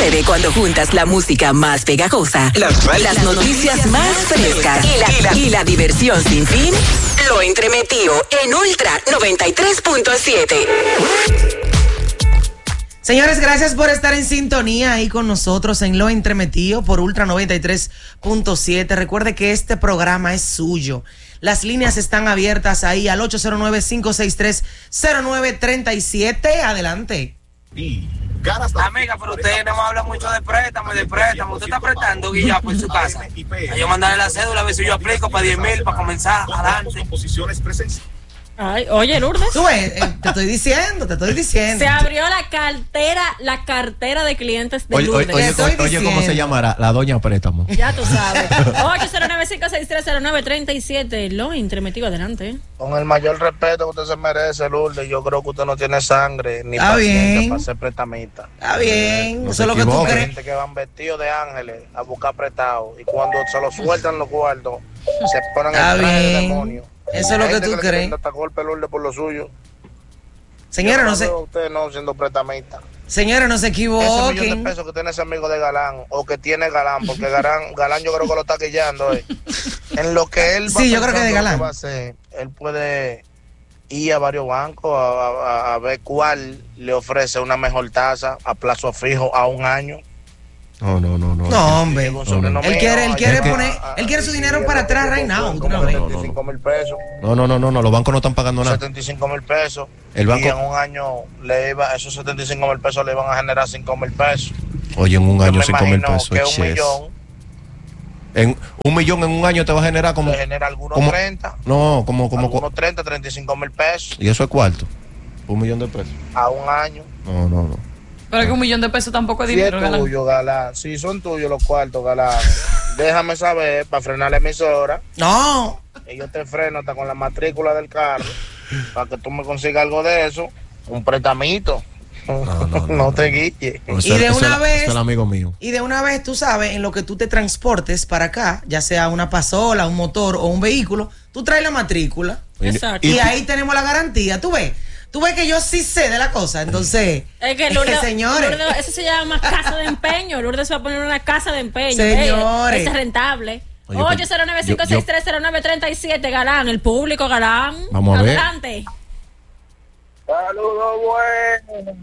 sucede cuando juntas la música más pegajosa, las noticias más frescas y la diversión sin fin. Lo Entremetido en Ultra 93.7. Señores, gracias por estar en sintonía ahí con nosotros en Lo Entremetido por Ultra 93.7. Recuerde que este programa es suyo. Las líneas están abiertas ahí al 809-563-0937. Adelante. Amiga, pero usted no me habla mucho de préstamo. Usted está prestando guilla por su casa. A yo mandarle la cédula a ver si yo aplico para 10,000 para comenzar adelante. Ay, oye, Lourdes. Tú ves, te estoy diciendo. Se abrió la cartera de clientes de Lourdes. Oye, ¿cómo se llamará? La doña préstamo. Ya tú sabes. 809-563-0937. Lo Entremetido, adelante. Con el mayor respeto que usted se merece, Lourdes, yo creo que usted no tiene sangre ni Está paciencia bien. para ser prestamista. Está bien, No eso es lo se que tú equivoque. crees. Gente que van vestidos de ángeles a buscar prestados y cuando se los sueltan los cuartos, se ponen Está el traje de bien. demonio. Eso es lo que Gente tú le crees. quieren dar golpe, Lourdes, por lo suyo. Señora, Yo no se, veo a usted no siendo prestamista. señora, no se Ese millón de equivoquen. pesos que tiene ese amigo de Galán o que tiene Galán, porque Galán yo creo que lo está quillando. En lo que él va Sí, yo creo que de pensando Galán. lo que va a hacer, él puede ir a varios bancos a ver cuál le ofrece una mejor tasa a plazo fijo a un año. No. No, hombre. Un sobrino Él mío, quiere allá, poner, él quiere su dinero para atrás right now. de una vez. 75,000 pesos. No, los bancos no están pagando nada. 75,000 pesos. El banco- Y en un año esos 75,000 pesos le iban a generar 5,000 pesos. Oye, en un Yo año me 5,000 imagino pesos. que un ches. millón En un millón en un año te va a generar como. le genera algunos como 30. No, como. Algunos 30, 35,000 pesos Y eso es cuarto. $1 millón de pesos. a un año. No. Pero que $1 millón de pesos tampoco es Si es dinero, Galán. tuyo, Galán. Si son tuyos los cuartos, Galán. Déjame saber para frenar la emisora. No. Y yo te freno hasta con la matrícula del carro. Para que tú me consigas algo de eso. Un prestamito. No te guilles. No, Y de una vez- ese es el amigo mío. Y de una vez, tú sabes, en lo que tú te transportes para acá, ya sea una pasola, un motor o un vehículo, tú traes la matrícula. Exacto. Y ahí tenemos la garantía. Tú ves que yo sí sé de la cosa. Entonces, Es que Lourdes, señores. Lourdes, eso se llama casa de empeño. Lourdes va a poner una casa de empeño. Señores. Esa es rentable. Oye, 809-563-0937, Galán, el público, Galán. Vamos a ver. Adelante. Saludos, bueno.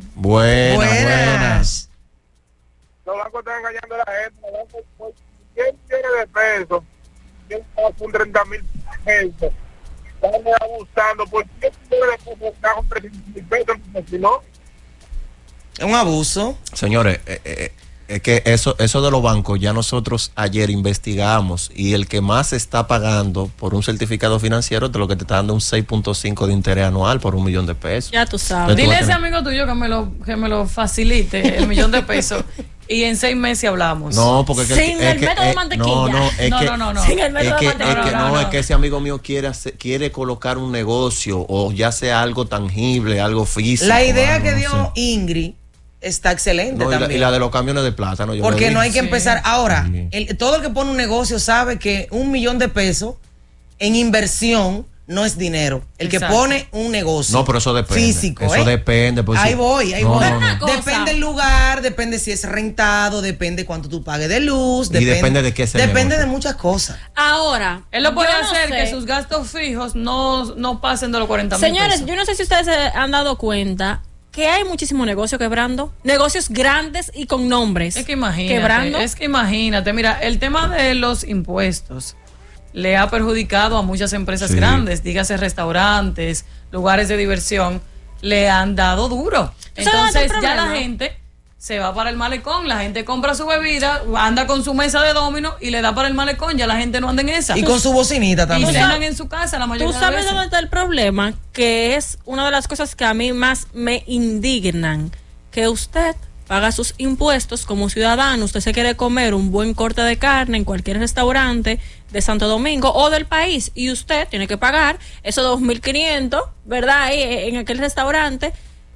Buenas. Los bancos están engañando a la gente. Los bancos, por 100 millones de pesos, con 30,000 pesos. Están abusando. ¿Por 100 millones de pesos están con 300,000 pesos? Si no, Es un abuso. Señores, es que eso de los bancos, ya nosotros ayer investigamos y el que más está pagando por un certificado financiero es de lo que te está dando un 6.5 de interés anual por $1 millón de pesos. Ya tú sabes. Entonces, tú Dile vas a a ese tener- amigo tuyo que me lo facilite, el $1 millón de pesos, y en 6 meses hablamos. No, porque Sin el método mantequilla. No, es que No. Sin el método es que, mantequilla. es que No. es que ese amigo mío quiere colocar un negocio o ya sea algo tangible, algo físico. La idea mano, que no dio sé. Ingrid está excelente No, y también. la de los camiones de plátano. yo Porque lo no vi. hay que Sí. empezar. Ahora, Sí. todo el que pone un negocio sabe que $1 millón de pesos en inversión no es dinero. El que Exacto. pone un negocio No, pero eso depende. físico. Eso depende. pues, Ahí sí. voy. No, Pero no, una no. cosa. Depende el lugar, depende si es rentado, depende cuánto tú pagues de luz. Y depende de qué sea el Depende negocio. de muchas cosas. Ahora, Él lo puede yo no hacer sé. que sus gastos fijos no pasen de los 40,000 Señores, pesos. yo no sé si ustedes se han dado cuenta que hay muchísimos negocios quebrando, negocios grandes y con nombres. Es que imagínate, quebrando. mira, el tema de los impuestos le ha perjudicado a muchas empresas Sí. grandes, dígase restaurantes, lugares de diversión, le han dado duro. ¿Sabes dónde está el Entonces ya la problema? gente se va para el malecón, la gente compra su bebida, anda con su mesa de domino y le da para el malecón, ya la gente no anda en esa. Y con su bocinita Y también. cenan en su casa la mayoría ¿Tú de sabes veces. dónde está el problema? Que es una de las cosas que a mí más me indignan. Que usted paga sus impuestos como ciudadano. Usted se quiere comer un buen corte de carne en cualquier restaurante de Santo Domingo o del país. Y usted tiene que pagar esos 2.500, ¿verdad? Ahí en aquel restaurante.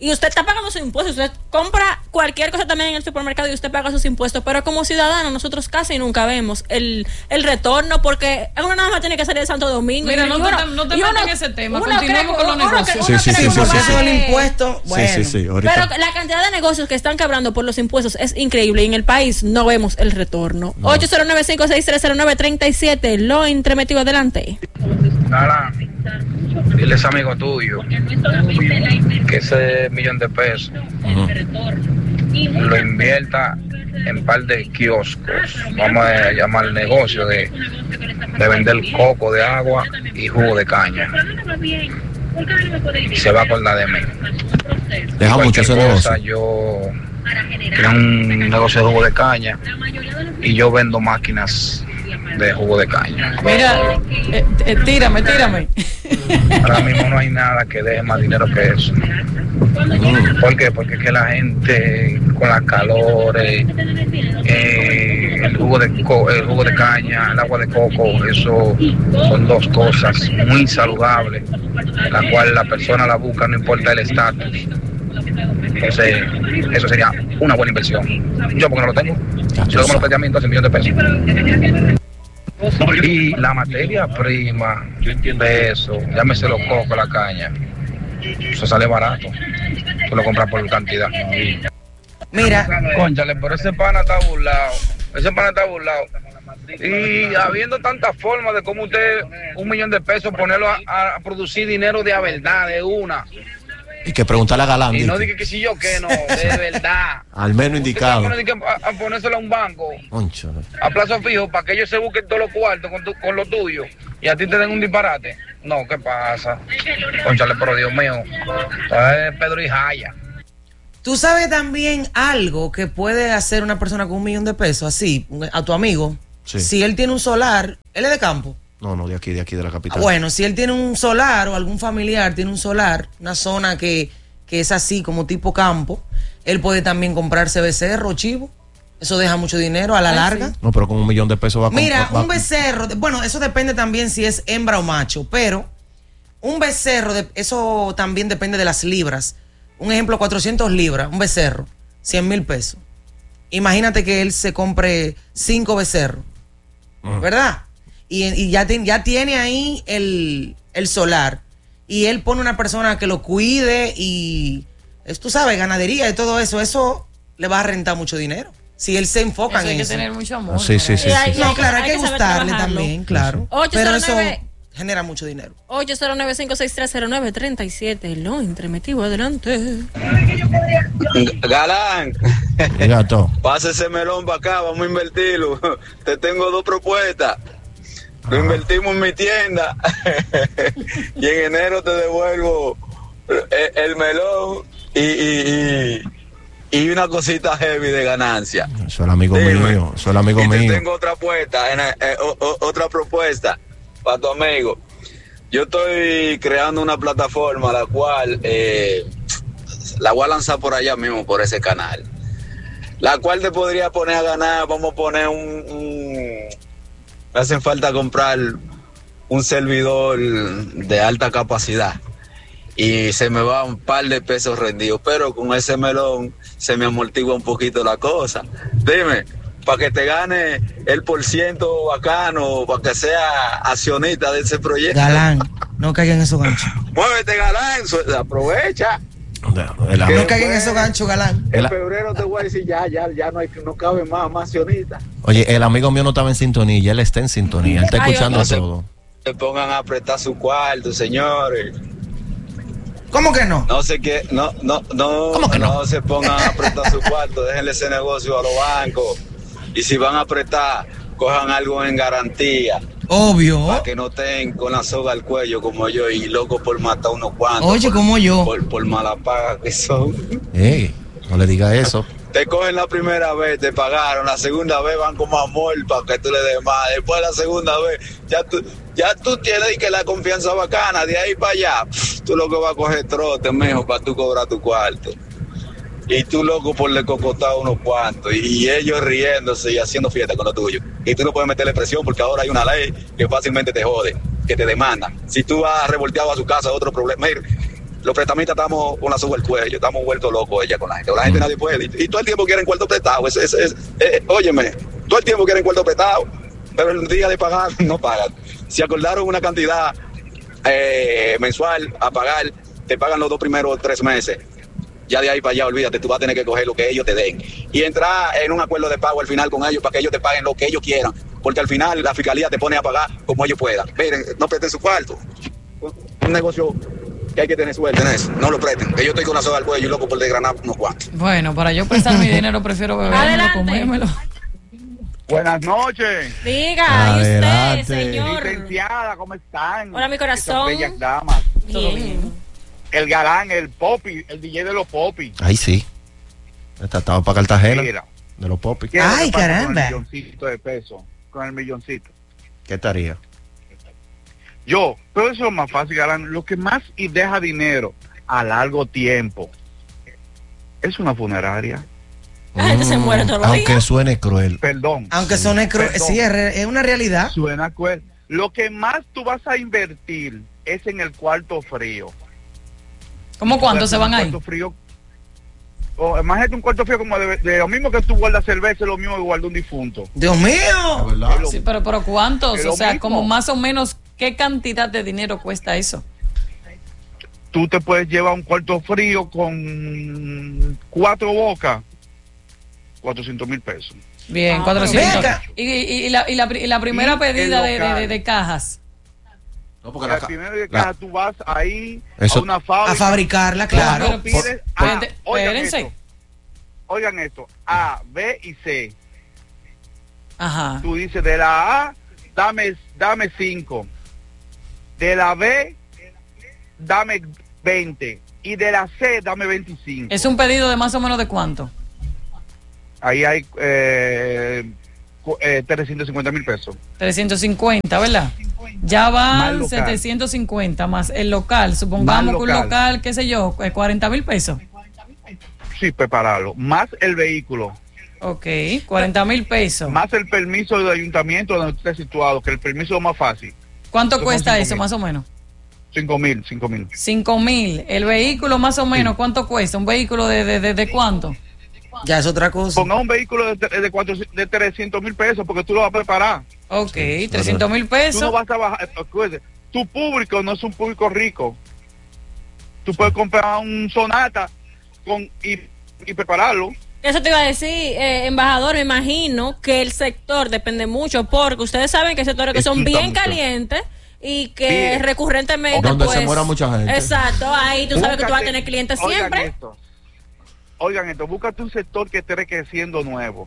Y usted está pagando sus impuestos, usted compra cualquier cosa también en el supermercado y usted paga sus impuestos, pero como ciudadanos nosotros casi nunca vemos el retorno, porque uno nada más tiene que salir de Santo Domingo. Mira, no te metas en ese tema, continuemos con los negocios. Eso del impuesto, bueno. Sí, pero la cantidad de negocios que están quebrando por los impuestos es increíble y en el país no vemos el retorno. No. 809-56309-37, lo entremetido adelante. Nada, dile a ese amigo tuyo que ese $1,000,000 de pesos lo invierta en un par de kioscos, vamos a llamar el negocio de vender coco de agua y jugo de caña, y se va a acordar de mí. Deja mucho ese negocio. Yo creo un negocio de jugo de caña y yo vendo máquinas de jugo de caña. Mira, tírame. Ahora mismo no hay nada que deje más dinero que eso. ¿Por qué? Porque es que la gente con las calores, el jugo de caña, el agua de coco, eso son dos cosas muy saludables, la cual la persona la busca, no importa el estatus. Entonces, eso sería una buena inversión. Yo porque no lo tengo. Si lo me lo a mí, entonces $1,000,000. Y la materia prima de eso, llámese los cocos, la caña, eso sale barato. Tú lo compras por cantidad. Mira, cónchale, pero ese pana está burlado. Y habiendo tantas formas de cómo usted, $1,000,000 de pesos, ponerlo a producir dinero de a verdad, de una. Y que preguntarle a Galán. Y no diga que si yo que no, de verdad. Al menos indicado. A ponérselo a un banco, Concho. a plazo fijo, para que ellos se busquen todos los cuartos con lo tuyo y a ti te den un disparate. No, ¿qué pasa? Cónchale, pero Dios mío, es Pedro y Jaya. tú sabes también algo que puede hacer una persona con $1,000,000 de pesos, así, a tu amigo. Sí. Si él tiene un solar, él es de campo. No, de aquí de la capital. Bueno, si él tiene un solar o algún familiar tiene un solar, una zona que es así como tipo campo, él puede también comprarse becerro o chivo. Eso deja mucho dinero a la larga. Sí. No, pero con $1,000,000 de pesos va a comprar. Mira, un becerro, bueno, eso depende también si es hembra o macho, pero un becerro, eso también depende de las libras. Un ejemplo, 400 libras, un becerro, $100,000 pesos. Imagínate que él se compre 5 becerros, ¿verdad? Y ya tiene ahí el solar. Y él pone una persona que lo cuide y, tú sabes, ganadería y todo eso. Eso le va a rentar mucho dinero. Si él se enfoca en eso. Hay que tener mucho amor. Sí. No, claro, hay que gustarle también, claro. 809. Pero eso genera mucho dinero. 809-56309-37. Lo entremetido adelante. Galán, Gato. pasa ese melón para acá, vamos a invertirlo. Te tengo 2 propuestas. Lo invertimos en mi tienda y en enero te devuelvo el melón y una cosita heavy de ganancia. Eso es el amigo mío. Eso es el amigo mío. Te tengo otra propuesta para tu amigo. Yo estoy creando una plataforma la cual la voy a lanzar por allá mismo, por ese canal, la cual te podría poner a ganar. Vamos a poner me hacen falta comprar un servidor de alta capacidad y se me va un par de pesos rendidos, pero con ese melón se me amortigua un poquito la cosa. Dime, para que te gane el %, bacano, para que sea accionista de ese proyecto. Galán, no caigan en esos ganchos. Muévete, Galán, aprovecha. No caigan en esos ganchos, Galán. En febrero te voy a decir, ya no cabe más accionistas. Oye, el amigo mío no estaba en sintonía, ya él está en sintonía, él está escuchando todo. Se pongan a apretar su cuarto, señores. ¿Cómo que no? No sé qué, no se pongan a apretar su cuarto, déjenle ese negocio a los bancos. Y si van a apretar, cojan algo en garantía. Obvio. Para que no estén con la soga al cuello como yo y locos por matar unos cuantos. Oye, como yo. Por mala paga que son. No le diga eso. Te cogen la primera vez, te pagaron, la segunda vez van como amor para que tú le des más. Después la segunda vez, ya tú tienes que la confianza bacana, de ahí para allá, tú lo que vas a coger trote, mijo, para tú cobrar tu cuarto. Y tú loco por le cocotar unos cuantos, y ellos riéndose y haciendo fiesta con lo tuyo. Y tú no puedes meterle presión porque ahora hay una ley que fácilmente te jode, que te demanda. Si tú vas revolteado a su casa, otro problema. Mira, los prestamistas estamos con la soga al cuello, estamos vueltos locos ella con la gente. La gente nadie puede. Y todo el tiempo quieren cuarto prestado. Óyeme, todo el tiempo quieren cuarto prestado, pero el día de pagar no pagan. Si acordaron una cantidad mensual a pagar, te pagan los 2 primeros 3 meses. Ya de ahí para allá, olvídate, tú vas a tener que coger lo que ellos te den. Y entrar en un acuerdo de pago al final con ellos para que ellos te paguen lo que ellos quieran. Porque al final la fiscalía te pone a pagar como ellos puedan. Miren, no presten su cuarto. Un negocio que hay que tener suerte en eso. No lo presten. Que yo estoy con la soga al cuello y loco por desgranar unos cuantos. Bueno, para yo prestar mi dinero prefiero beberlo, comérmelo. Buenas noches. Diga, ¿y usted, señor? Licenciada, ¿cómo están? Hola, mi corazón. Esas bellas damas. Bien. El galán, el Popi, el DJ de los Popi. Ahí sí. Estaba para Cartagena. Mira. De los Popis. Ay, caramba. Con el milloncito de pesos. Con el milloncito. ¿Qué estaría? Pero eso es lo más fácil, galán. Lo que más y deja dinero a largo tiempo es una funeraria. La gente se muere todos los días. Aunque suene cruel. Perdón. Aunque suene cruel, sí, es una realidad. Suena cruel. Lo que más tú vas a invertir es en el cuarto frío. ¿Cómo cuánto se van ahí? Cuarto frío. Imagínate un cuarto frío como de lo mismo que tú guardas cerveza, es lo mismo que guarda un difunto. Dios mío. Sí, pero ¿cuántos? O sea, mismo. como más o menos, ¿qué cantidad de dinero cuesta eso? Tú te puedes llevar un cuarto frío con 4 bocas, 400,000 pesos. Bien, 400. venga. Y la primera Y pedida el local. de cajas. No, porque La primera de casa tú vas ahí Eso- a una fábrica. A fabricarla, claro. Pero Pides espérense. oigan esto, A, B y C. Ajá. Tú dices de la A, dame 5. De la B, dame 20. Y de la C, dame 25. Es un pedido de más o menos de cuánto. Ahí hay 350,000 pesos. 350, ¿verdad? Ya Más van local. 750 más el local. Supongamos Más que un local. local, qué sé yo, 40,000 pesos. Sí, prepararlo. Más el vehículo. Ok, 40,000 pesos. Más el permiso del ayuntamiento donde usted esté situado, que el permiso es lo más fácil. ¿Cuánto Son cuesta 5,000. eso, más o menos? 5,000. 5,000. El vehículo, más o menos, ¿cuánto cuesta? ¿Un vehículo de cuánto? Ya es otra cosa. Ponga un vehículo de 300,000 pesos porque tú lo vas a preparar. Ok, 300,000 Tú pesos. no vas a bajar. Acuérdate, tu público no es un público rico. Tú puedes comprar un Sonata y prepararlo. Eso te iba a decir, embajador, me imagino que el sector depende mucho, porque ustedes saben que hay sectores que son bien calientes y que Bien. recurrentemente Donde pues, se muera mucha gente. Exacto, ahí tú sabes que tú vas a Búscate- tener clientes oigan siempre. Oigan esto, búscate un sector que esté creciendo nuevo.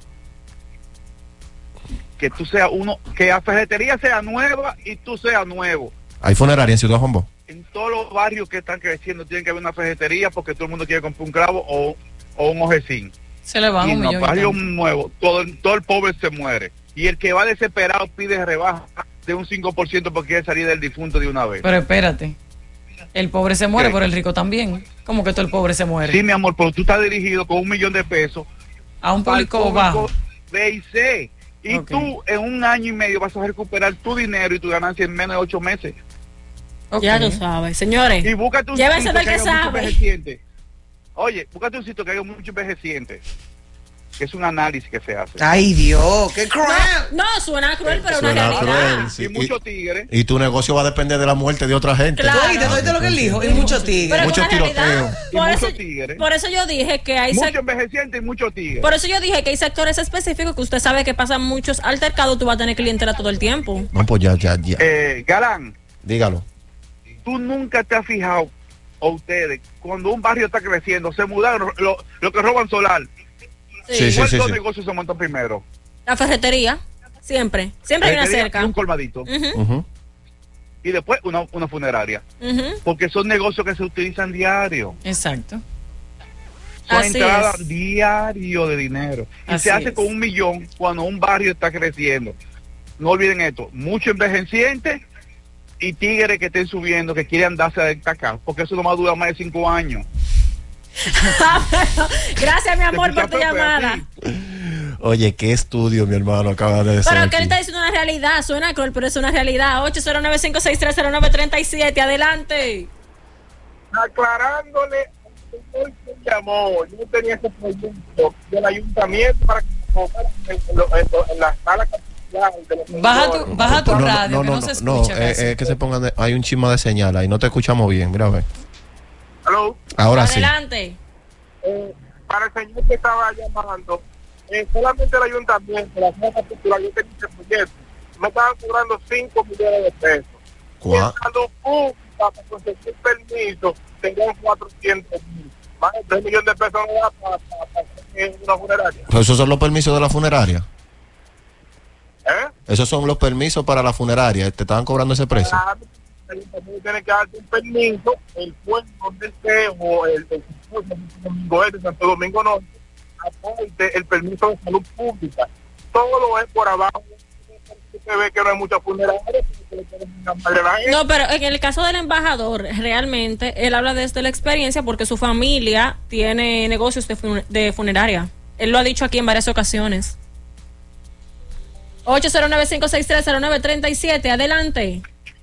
Que tú seas uno, que la ferretería sea nueva y tú seas nuevo. Hay funeraria en Ciudad Juan. En todos los barrios que están creciendo tiene que haber una ferretería porque todo el mundo quiere comprar un clavo o un ojecín. Se le van Y un en los millón. y barrios tanto. nuevos, todo el pobre se muere. Y el que va desesperado pide rebaja de un 5% porque quiere salir del difunto de una vez. Pero espérate. El pobre se muere, ¿Qué? pero el rico también. ¿Cómo que todo el pobre se muere? Sí, mi amor, pero tú estás dirigido con 1 millón de pesos A un para el público bajo. B y C. Y Ok. tú en 1 año y medio vas a recuperar tu dinero y tu ganancia en menos de 8 meses. Ok. Ya tú sabes, señores. Y búscate un Llévese sitio del que haya mucho sabe. envejeciente. Oye, búscate un sitio que haya mucho envejeciente. Que es un análisis que se hace. Ay, Dios, qué cruel. No, suena cruel, pero una Suena realidad. cruel, sí. Y muchos tigres. Y tu negocio va a depender de la muerte de otra gente. Claro. Oye, te doy de lo que él dijo. Y mucho tigre. Pero es Mucho una tiroteo. realidad. Y Por muchos eso, tigres. por eso yo dije que hay Mucho envejeciente y muchos tigres. por eso yo dije que hay sectores específicos que usted sabe que pasan muchos altercados, tú vas a tener clientela todo el tiempo. No, pues ya. Galán, Dígalo. tú nunca te has fijado, o ustedes, cuando un barrio está creciendo, se mudaron, lo que roban solar. Sí, sí, ¿Cuántos sí. negocios se montan primero? La ferretería, siempre hay una Ferretería cerca. y un colmadito. Ujú, Ujú. Y después una funeraria. ujú. Porque son negocios que se utilizan diario. Exacto. Son Así entradas es. diario de dinero. Y Así se hace es. con 1 millón cuando un barrio está creciendo. No olviden esto, mucho envejeciente y tigres que estén subiendo, que quieren darse a destacar, porque eso no va a durar más de 5 años. Gracias, mi amor, por tu Escucha, Pepe, llamada. así. Oye, qué estudio, mi hermano, acaba de decir. Pero que él está diciendo una realidad, suena cruel, pero es una realidad. 809-56309-37, adelante. aclarándole al que llamó, yo tenía ese proyecto del ayuntamiento para que se colocaran en la sala capitular de los Baja tu radio, que no se escucha casi. Que se pongan, hay un chisma de señal ahí, no te escuchamos bien, mira a ver. ¿Aló? Ahora Adelante. Para el señor que estaba llamando, solamente el ayuntamiento, la sala capitular, yo tenía ese proyecto, me estaban cobrando 5 millones de pesos. ¿Cuál? Cuando pública para conseguir permiso, tenían 400,000. Más de 3 millones de pesos no da para una funeraria. Pues esos son los permisos de la funeraria. ¿Eh? Esos son los permisos para la funeraria. Te estaban cobrando ese precio. Claro, el ayuntamiento tiene que darte un permiso, el pueblo donde esté, o el Domingo Este, Santo Domingo Norte, aparte el permiso de salud pública. Todo lo es por abajo. Se ve que no hay mucha funeraria. No, pero en el caso del embajador, realmente él habla desde la experiencia porque su familia tiene negocios de funeraria. Él lo ha dicho aquí en varias ocasiones. 809-563-0937, adelante.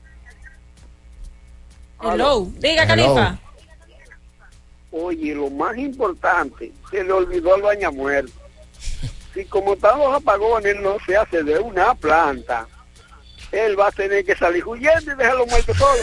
Hello, diga, Califa. Oye, lo más importante, se le olvidó al baña muerto. Si como están los apagones no se hace de una planta, él va a tener que salir huyendo y dejarlo muerto todo.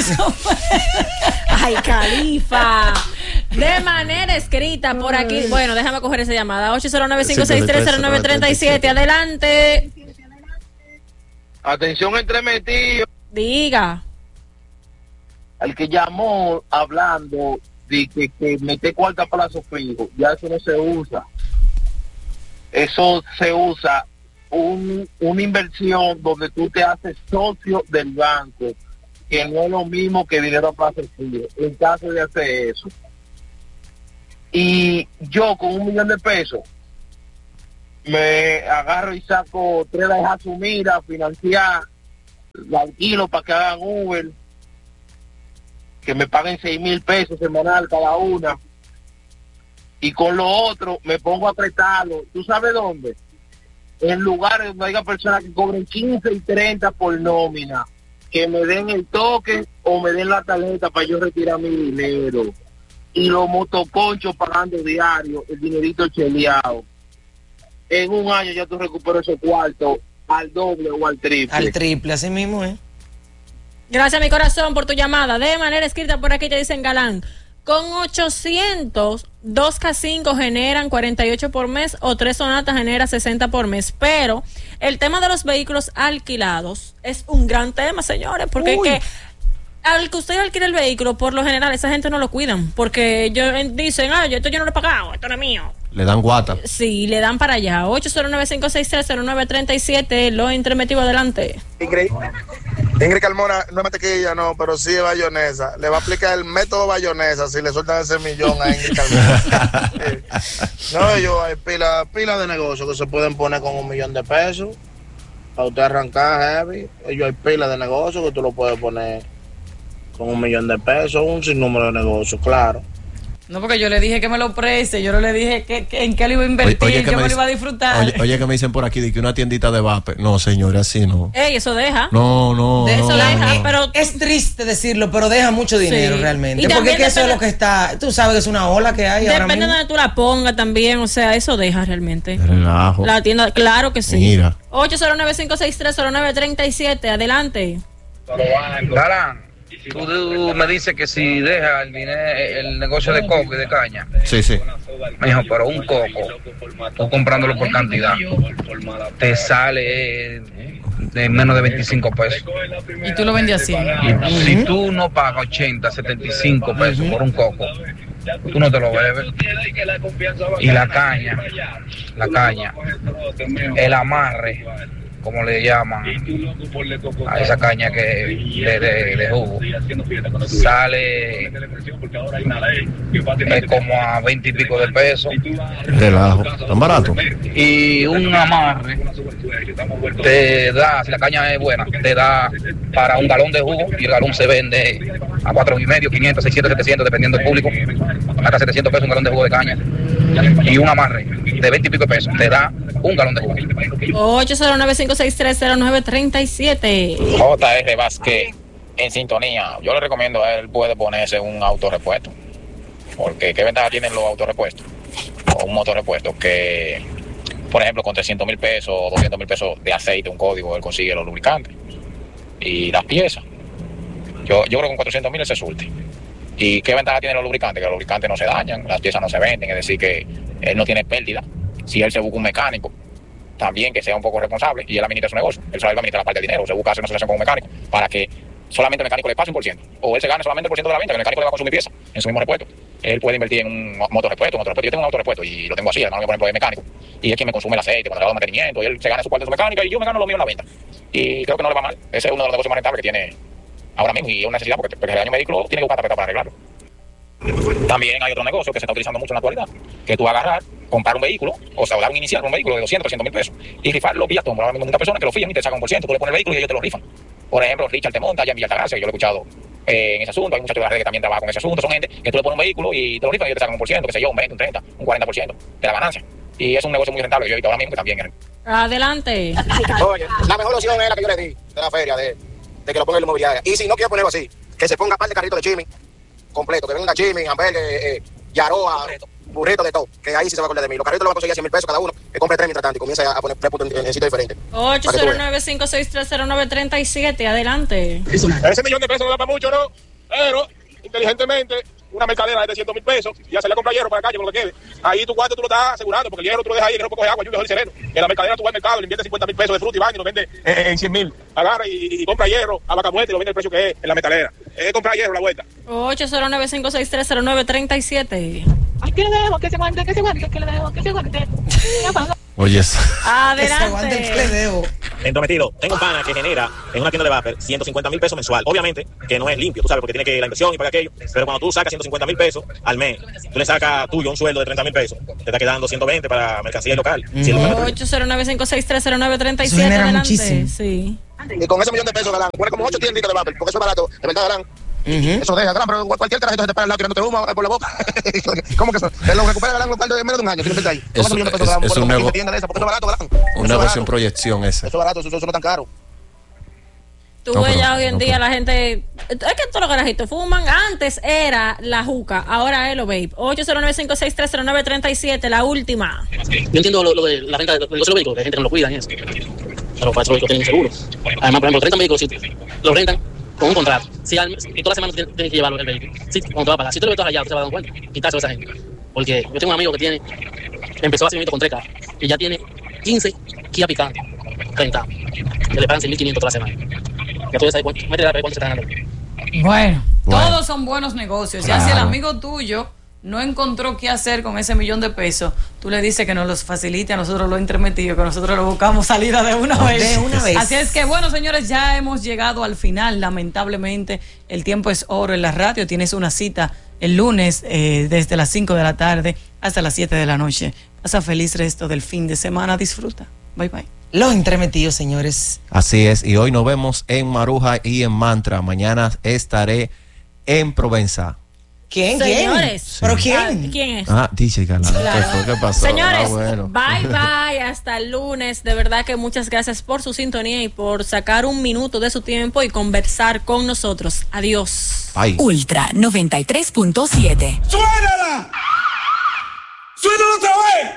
Ay, Califa. De manera escrita por aquí. Bueno, déjame coger esa llamada. 809-563-0937. Adelante. Atención, entremetido. Diga. Al que llamó hablando de que mete cuarta plazo fijo, ya eso no se usa. Eso se usa una inversión donde tú te haces socio del banco, que no es lo mismo que dinero a plazo fijo, en caso de hacer eso. Y yo con $1 millón de pesos me agarro y saco 3 de Jasumira, financiar, la alquilo para que hagan Uber, que me paguen 6,000 pesos semanal cada una. Y con lo otro me pongo a prestarlo. ¿Tú sabes dónde? En lugares donde haya personas que cobren 15 y 30 por nómina, que me den el toque o me den la tarjeta para yo retirar mi dinero. Y los motoconchos pagando diario, el dinerito cheleado. En un año ya tú recuperas esos cuartos al doble o al triple. Al triple, así mismo, ¿eh? Gracias, mi corazón, por tu llamada. De manera escrita por aquí te dicen Galán. Con 800, 2 K5 generan 48 por mes o 3 Sonatas genera 60 por mes. Pero el tema de los vehículos alquilados es un gran tema, señores, porque es que al que usted alquila el vehículo, por lo general, esa gente no lo cuidan. Porque ellos dicen, esto yo no lo he pagado, esto no es mío. Le dan guata. Sí, le dan para allá. 809-563-0937, lo entremetido, adelante. Ingrid Carmona no es mantequilla, no, pero sí es bayonesa. Le va a aplicar el método bayonesa si le sueltan ese millón a Ingrid Carmona. No, hay pila de negocios que se pueden poner con $1 millón de pesos para usted arrancar heavy. Ellos hay pila de negocios que tú lo puedes poner con $1 millón de pesos, un sinnúmero de negocios, claro. No, porque yo le dije que me lo preste, yo no le dije que en qué lo iba a invertir, yo me lo iba a disfrutar. Oye, que me dicen por aquí de que una tiendita de vape. No, señores, así no. Ey, eso deja. No. Eso deja, pero es triste decirlo, pero deja mucho dinero realmente. Porque es que eso es lo que está, tú sabes que es una ola que hay ahora mismo. Depende de donde tú la pongas también, o sea, eso deja realmente. Relajo. La tienda, claro que sí. Mira. 809-563-0937, adelante. Galán, tú me dices que si deja el negocio de coco y de caña. Sí. Mijo, pero un coco, tú comprándolo por cantidad, te sale de menos de 25 pesos. Y tú lo vendes así. Y si tú no pagas 80, 75 pesos por un coco, tú no te lo bebes. Y la caña, el amarre, como le llaman a esa caña que de jugo, sale como a 20 y pico de pesos. Relajo, tan barato. Y un amarre te da, si la caña es buena, te da para un galón de jugo, y el galón se vende a 4,5, 500, 600, 700, dependiendo del público, hasta 700 pesos un galón de jugo de caña. Y un amarre de 20 y pico de pesos te da un galón de jugo. 809-563-0937. JR Vázquez en sintonía, yo le recomiendo a él puede ponerse un autorrepuesto. Porque ¿qué ventaja tienen los autorrepuestos? O un motorrepuesto que, por ejemplo, con 300 mil pesos o 200 mil pesos de aceite, un código, él consigue los lubricantes y las piezas. Yo creo que con 400 mil él se surte. ¿Y qué ventaja tienen los lubricantes? Que los lubricantes no se dañan, las piezas no se venden, es decir, que él no tiene pérdida. Si él se busca un mecánico, también que sea un poco responsable y él administra su negocio, él sabe administrar la parte del dinero, se busca hacer una asociación con un mecánico para que solamente el mecánico le pase un por ciento, o él se gane solamente el por ciento de la venta, que el mecánico le va a consumir pieza en su mismo repuesto. Él puede invertir en un motorrepuesto. Yo tengo un autorrepuesto y lo tengo así, hermano, por ejemplo, es mecánico, y es quien me consume el aceite cuando le hago mantenimiento, y él se gana su parte de su mecánica y yo me gano lo mío en la venta. Y creo que no le va mal. Ese es uno de los negocios más rentables que tiene ahora mismo y es una necesidad porque el daño vehículo tiene que buscar tarjeta para arreglarlo. También hay otro negocio que se está utilizando mucho en la actualidad, que tú agarrar, comprar un vehículo, o sea, dar un inicial un vehículo de 200, 300 mil pesos y rifarlo vía tomo. Ahora mismo muchas personas que lo fían y te sacan un por ciento, tú le pones el vehículo y ellos te lo rifan. Por ejemplo, Richard te monta allá en Villa Altagracia, que yo lo he escuchado en ese asunto. Hay muchachos de la red que también trabajan con ese asunto. Son gente que tú le pones un vehículo y te lo rifan y ellos te sacan un por ciento, que sé yo, un 20, un 30, un 40% de la ganancia. Y es un negocio muy rentable que yo he visto ahora mismo que también es. Adelante. Oye, la mejor opción es la que yo le di de la feria, de que lo ponga en la inmobiliaria. Y si no quiere ponerlo así, que se ponga par de carritos de chimi completo, que venga chimi, hamburgues, yaroa, burrito de todo, que ahí sí se va a acordar de mí. Los carritos lo van a conseguir a 100 mil pesos cada uno, que compre 3 mientras tanto y comience a poner 3 puntos en sitios diferentes. 809-56309-37, adelante. Ese millón de pesos no da para mucho, ¿no? Pero, inteligentemente, una mercadera de 300 mil pesos y hacerle comprar hierro para la calle con lo que quede. Ahí tu cuarto tú lo estás asegurando, porque el hierro tú lo dejas ahí, el hierro puede coger agua, lluvia, sol y sereno. En la mercadera tú vas al mercado, le inviertes 50 mil pesos de fruta y vaina y lo vende en 100 mil. Agarra y compra hierro a vaca muerta y lo vende el precio que es en la mercadera. Es comprar hierro a la vuelta. 809-56309-37. Ay, que le dejo, que se aguante, que le aguante. Oye, adelante. Entrometido, tengo un pana que genera en una tienda de vapor 150 mil pesos mensual. Obviamente que no es limpio, tú sabes, porque tiene que la inversión y pagar aquello. Pero cuando tú sacas 150 mil pesos al mes, tú le sacas tuyo un sueldo de 30 mil pesos, te está quedando 120 para mercancía local. 809-56309-37, adelante. Muchísimo. Sí. Y con ese millón de pesos, Galán, pone como 8 tienditas de vapor, porque eso es barato, de verdad, Galán. Eso deja, Galán, pero cualquier carajito se te para al lado tirándote humo por la boca. ¿Cómo que eso? Él lo recupera, Galán, de menos de un año. Ahí. Es un negocio en proyección ese. Eso es barato, eso no es tan caro. Tú ves ya hoy en día la gente, es que todos los carajitos fuman. Antes era la juca, ahora es lo vape. 809-56309-37, la última. Yo entiendo lo de la renta de los vehículos, que hay gente que no lo cuida y eso. Pero para esos vehículos tienen seguro. Además, por ejemplo, 30 vehículos, si los rentan con un contrato, y todas las semanas tienes que llevarlo el vehículo. Sí, cuando te va a pagar. Si tú lo ves allá, te vas a dar cuenta. Quitarse a esa gente. Porque yo tengo un amigo que empezó hace un con 3 carros y ya tiene 15 Kia Picanto rentados. Que le pagan 6.500 toda la semana. Ya tú ya sabes cuánto se están dando. Bueno, todos son buenos negocios. Claro. Ya si el amigo tuyo no encontró qué hacer con ese millón de pesos, tú le dices que nos los facilite a nosotros los intermedios, que nosotros lo buscamos salida de una vez. Así es que, bueno, señores, ya hemos llegado al final. Lamentablemente, el tiempo es oro en la radio. Tienes una cita el lunes desde las 5 de la tarde hasta las 7 de la noche. Pasa feliz resto del fin de semana. Disfruta. Bye, bye. Los entremetidos, señores. Así es, y hoy nos vemos en Maruja y en Mantra. Mañana estaré en Provenza. ¿Quién? Señores. Sí. ¿Pero quién? ¿Quién es? Dice Galán. Claro. ¿Qué pasó? Señores, bueno. bye, hasta el lunes. De verdad que muchas gracias por su sintonía y por sacar un minuto de su tiempo y conversar con nosotros. Adiós. Bye. Ultra 93.7. ¡Suénala! ¡Suénala otra vez!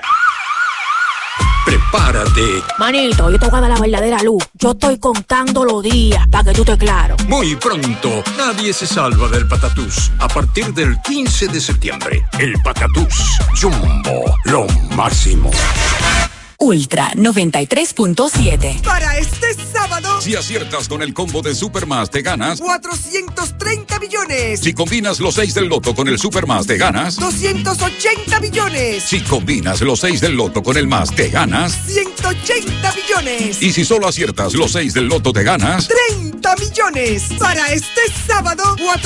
Prepárate. Manito, yo te voy a dar la verdadera luz. Yo estoy contando los días para que tú estés claro. Muy pronto, nadie se salva del Patatús. A partir del 15 de septiembre, el Patatús Jumbo, lo máximo. Ultra 93.7. Para este sábado, Si aciertas con el combo de Supermás, te ganas 430 millones. Si combinas los 6 del loto con el Supermás, te ganas 280 millones. Si combinas los 6 del loto con el más, te ganas 180 millones. Y si solo aciertas los 6 del loto, te ganas 30 millones. Para este sábado,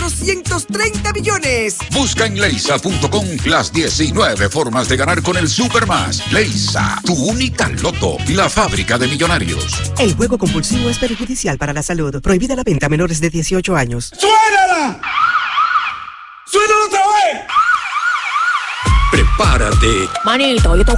430 millones. Busca en leisa.com las 19 formas de ganar con el Supermás. Leisa, tu única loto, la fábrica de millonarios. El juego compulsivo es perjudicial para la salud. Prohibida la venta a menores de 18 años. ¡Suénala! ¡Suénala otra vez! Prepárate. Manito, yo te